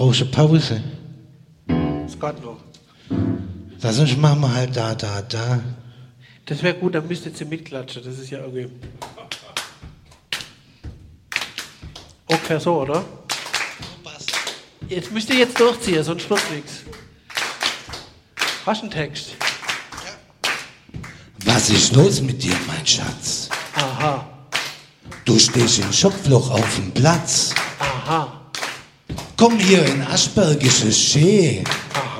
Brauchst du Pause? Das geht noch. Sonst machen wir halt da. Das wäre gut, dann müsstet ihr mitklatschen. Das ist ja irgendwie... Okay, so, oder? Jetzt müsst ihr jetzt durchziehen, sonst wird nichts. Hast du einen Text? Was ist los mit dir, mein Schatz? Aha. Du stehst im Schopfloch auf dem Platz. Aha. Komm hier in Aschbergisches Schee. Aha.